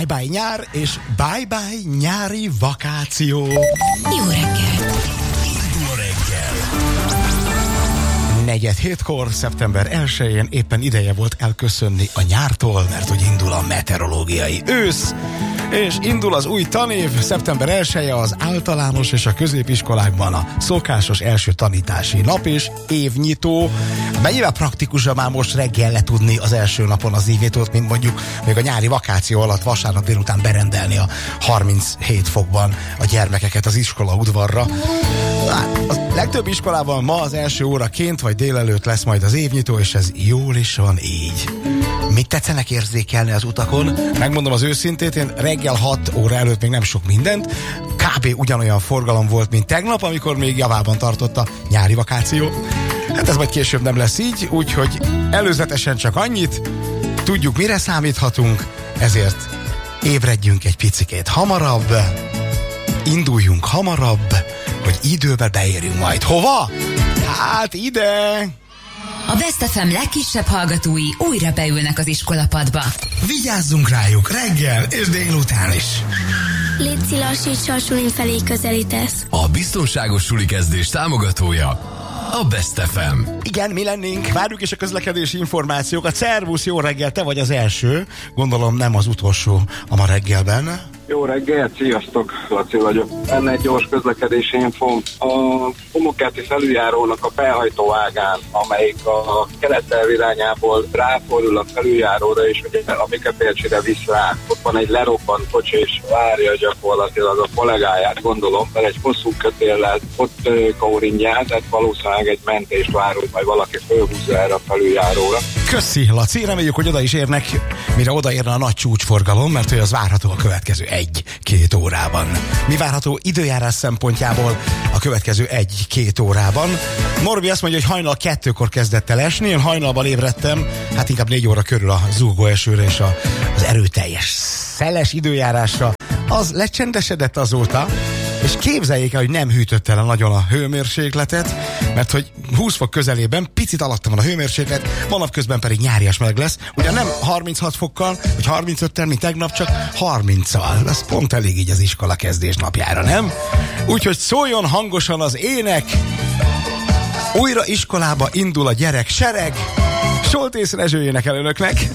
bye-bye nyár, és bye-bye nyári vakáció. Jó reggelt! Indul a reggel! 4:07-kor, szeptember 1-én éppen ideje volt elköszönni a nyártól, mert hogy indul a meteorológiai ősz, és indul az új tanév, szeptember 1-e az általános és a középiskolákban a szokásos első tanítási nap és évnyitó. Mennyivel praktikusabb már most reggel letudni az első napon az évnyitót, mint mondjuk még a nyári vakáció alatt vasárnap délután berendelni a 37 fokban a gyermekeket az iskola udvarra. A legtöbb iskolában ma az első óraként vagy délelőtt lesz majd az évnyitó, és ez jól is van így. Mit tetszenek érzékelni az utakon? Megmondom az őszintét, én reggel 6 óra előtt még nem sok mindent. Kb. Ugyanolyan forgalom volt, mint tegnap, amikor még javában tartott a nyári vakáció. Hát ez majd később nem lesz így, úgyhogy előzetesen csak annyit. Tudjuk, mire számíthatunk, ezért ébredjünk egy picikét hamarabb, induljunk hamarabb, hogy időbe beérjünk majd. Hova? Hát ide! A Best FM legkisebb hallgatói újra beülnek az iskolapadba. Vigyázzunk rájuk reggel és délután is! Léci, lassítsa, a sulin felé közelítesz. A biztonságos suli kezdés támogatója a Best FM. Igen, mi lennénk. Várjuk is a közlekedési információkat. Szervusz, jó reggel, te vagy az első. Gondolom nem az utolsó a ma reggelben. Jó reggelt, sziasztok, Laci vagyok. Enne egy gyors közlekedési infóm. A Homokerti felüljárónak a felhajtó ágán, amelyik a kelet-elv irányából ráfordul a felüljáróra, és ugye a Mikepércsire visz rá. Ott van egy lerobbant kocsi, és várja gyakorlatilag a kollégáját, gondolom, mert egy hosszú kötéllel ott kaurinjál, tehát valószínűleg egy mentést vár, hogy majd valaki fölhúzza erre a felüljáróra. Köszi, Laci, reméljük, hogy oda is érnek, mire odaérne a nagy csúcsforgalom, mert hogy az várható a következő 1-2 órában. Mi várható időjárás szempontjából a következő 1-2 órában? Norbi azt mondja, hogy hajnal 2-kor kezdett el esni, én hajnalban ébredtem, hát inkább 4 óra körül a zúgó esőre és az erőteljes szeles időjárásra. Az lecsendesedett azóta, és képzeljék el, hogy nem hűtött el nagyon a hőmérsékletet, mert hogy 20 fok közelében picit alatta van a hőmérséklet, ma napközben pedig nyárias meleg lesz, ugyan nem 36 fokkal, vagy 35-tel, mint tegnap, csak 30-al. Ez pont elég így az iskola kezdés napjára, nem? Úgyhogy szóljon hangosan az ének, újra iskolába indul a gyerek sereg, Soltész Rezső énekel önöknek.